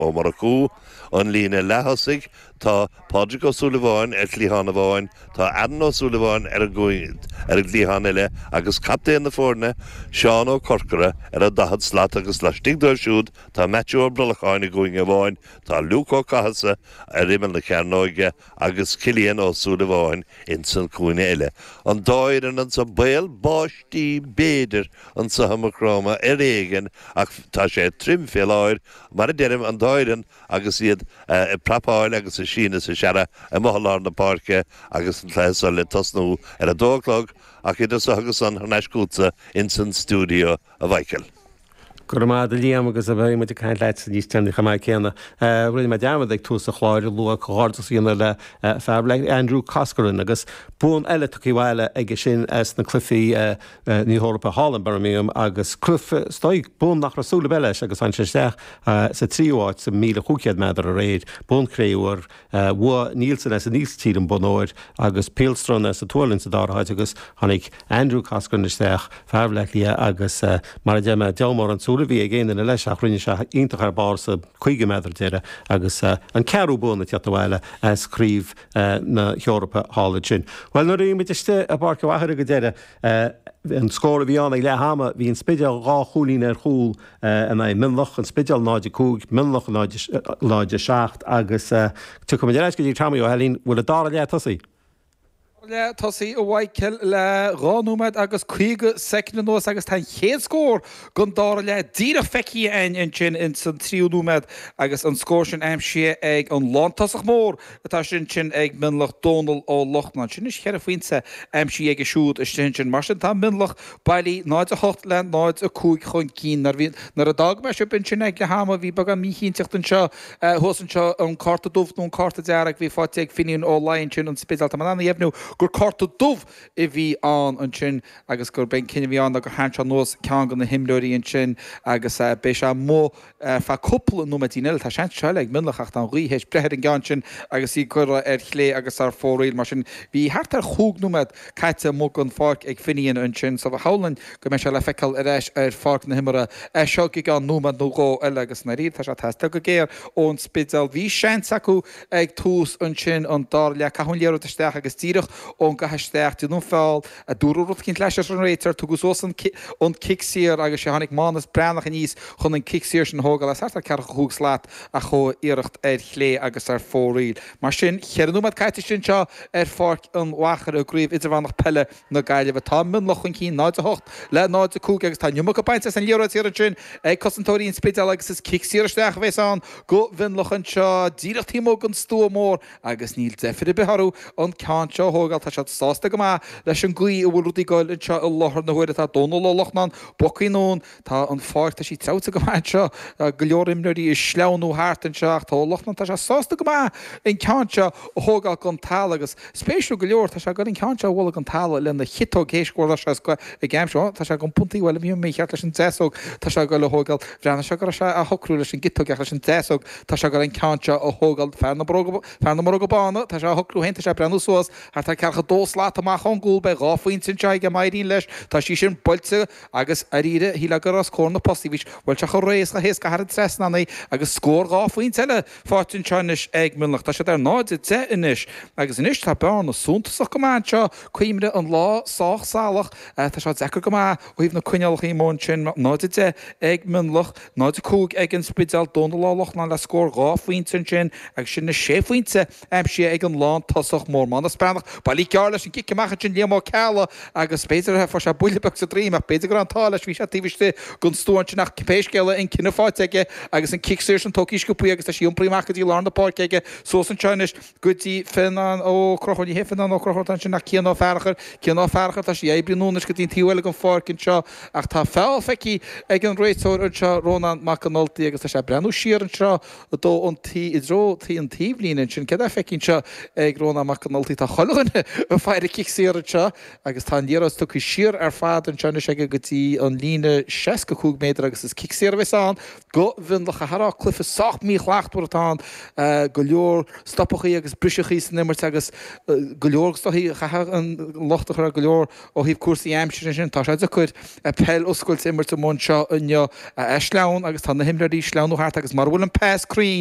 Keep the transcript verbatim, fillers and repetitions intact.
ó mar acu an lína lethasig tá Padraig O'Sullivan ar tlíhanna bháin, tá Adam O'Sullivan ar ar tlíhanna eile agus captéan na fórne Seán Ó Corcara ar a dahad slat agus le stigdóir siúd tá Matthew O'Brolacháin a going a bháin, tá Luke Ó Cahasa ar riman na Cearnáige agus Cillian O'Sullivan in san cúine eile. An dáiran an sa bail báistí béidir an sa hamacráma ar éigen ach tá sé trim féláir mar a derim an dáiran agus iad uh, prapáil agus a sína sa seara a mohalár na parke agus an tlésa le tosnú ar a dóglog ach iad agus an harneiscúta in san stúdio a Bhaicil. Gur má de líam agus a bheith muid caiin leit níos teanna chamá céanna. Rinne me deamad ag tús a chláir lu chóirtas íonna le febla Andrew Coscarin agus bún eile tuí bhile ag sin as na clufií ní Hórappa Hallan Birmingham agus cluf stoig bún nach rasúla beile agus an sisteach sa tríháit sa míle chuciad meidir a réid búncréúir bhua Nílsan as a níos tír an bonóir agus Pilstron as a tualinn sa dáráid agus tháinig Andrew Coscarin isteach febla lia agus mar a deime deomór an súla bhí a ggéanana na leis ach rinne se ionintach ar bar sa chuige meidir deire agus an cearú buna teatahile scríb na Heorpa Hála sin. Well nó réon iste a bar gohhair go deire an scóir bhí anna le hama hí an spideal rá choúlín ar chúl an é minlach an spideal náide cúg minlach láide seacht agus tu go deis go dtí tamí ó helín bhfuil a dála le tosaí. Le tosaí ó Bhaicil le ránúmad agus chuige secna nuas agus tá chéad scór gon dára le díra feici ein in sin in san tríúnúmad agus an scór sin aimsí ag an lántasach mór atá sin sin ag minlach Donal ó Lochnan sin is chear a faoinsa aimsí ag a siúd is sin sin mar sin tá minlach bailí náid a hocht le náid a cúig chun cín nar nar a dag me bin sin ag le hama bhí bag an míchéintecht an seo hosan seo an carta dúfnú an carta dearach bhí fáte ag finíon ó lain sin an spidal tá man anna dhéhnú gur carta dúmh i bhí an an sin agus gur ben cinenne bhí an gur háint an nós cean gan na himlóirí an sin agus bé se mó fa cúpla nó tíile tá sean seile ag minlachach an rihéis brehead an gan sin agus í chura ar chlé agus ar fóréil mar sin bhí hart ar chúgnúmad caiite mó an fág ag finíon an sin sa bh hálan go me se le feiceil ar éis ar fág na himara é seo go gan númad nóá eile agus na ríd tá se testa go géir ón spidal bhí sean acu ag túús an sin an dá le caún léú isteach agus tíirech ón go heisteach nó fáil a dúrút cinn leis an réitar tugus os an kicksíir agus sé hánig mánas brenach a níos chun an kicksíir sin hógal a sartar ceach chuúg slaat a cho iirecht ar chlé agus ar fóríil. Mar sin cheanúmad caiite sin seo ar fáic an wachar a gríomh idir bhannach pelle na gaiile bh tá minlach chun cín náid a hocht le náid a cúg agus tá nniuach a baint an lérátíar sin ag cosantóirí an spidal agus is kicksíirsteach bhééis an go bhinlach an seo díirecht tímó an stú mór agus níl defidir beharú an cean seo hógal tá se sásta go má leis an gluí a bhúrútaí gáil seo a láthar na huiir tá Donal ó Lochnan bocaíón tá an fáirta sí treta go máid seo go leorimnirí is sleanú háart an seach tá Lochnan tá se sásta go má in ceanse ó thógáil gan tal agus spéisiú go leor tá se go in ceanse bhla an tal le na chitó géiscóir se i gceim seo tá se go puntaí bhfuil mí mé cheart leis an déóg tá se go le thógáil bhreanna se go se a thocrú leis an gitó leis an déóg tá se go in ceanse ó thógáil fearna mar go bána tá se thocrú hénta se brenn suas ar tá cecha dós lá amach an gúil be ráfuoin sin teig go mairín leis tá sí sin bolte agus a ríide hí le gur as cóna postíhís bhil te chu rééis a hés go har tresnaí agus scór ráfuoin teile fátin seinis ag minlach tá sé ar náide te inis agus inis tá ben na súntaach go máin seo chuimre an lá sách sáach tá se decha go má ó híh na cuinealach í món sin náide te ag minlach náide cúg ag an spidal Donal Lochnan le scór ráfuoin sin sin agus sin na séfuointe am si ag an lán tasach mór man sprenach bailí cear leis an kick machchan sin léamá ceala agus béidir he for se builebach sa drím a béidir an tá leis bhí sé tíiste gon stúin sin nach péisceile in cinenne fáiteige agus an kickséir an toís gopuí agus a sí príachcha í lá na páceige sós an Chinais gotí finan ó crochaí hefan ó crochan sin nach cían á ferchar cían á ferchar tá sé ébriúnas go tín tíhile an fácinn seo ach tá fel feici ag an réitóir an seo Ronan Macanoltaí agus tá sé brenn siar an seo dó an tí i dro tí an tíhlín sin ce fecinn seo ag Ronan Macanoltaí tá choilgan fear kick séar seo agus tá díras tu siir ar fad an tena se gotí an líne sesca cúg méidir agus is kick séar an go bhín le chará clufa soach mí chhlachtúirtá go leor stoppachaí agus brisechaí san nimmert agus go leorstoí an lochtachar go leor ó híh cuasaí aimsir sin tá sé a chuid pell oscailt immer sa món seo inne eisleán agus tá na himraí sleanúthart agus mar bhfuil an pes crí